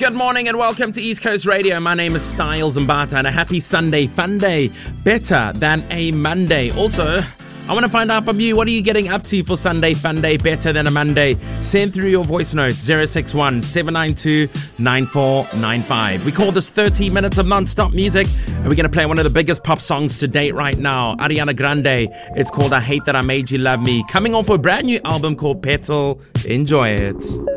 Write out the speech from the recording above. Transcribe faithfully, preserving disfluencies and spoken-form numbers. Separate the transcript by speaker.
Speaker 1: Good morning and welcome to East Coast Radio. My name is Styles Mbata and a happy Sunday fun day. Better than a Monday. Also, I want to find out from you, what are you getting up to for Sunday fun day better than a Monday? Send through your voice note zero six one, seven nine two, nine four nine five. We call this thirty minutes of non-stop music, and we're going to play one of the biggest pop songs to date right now, Ariana Grande. It's called I Hate That I Made You Love Me, coming off a brand new album called Petal. Enjoy it.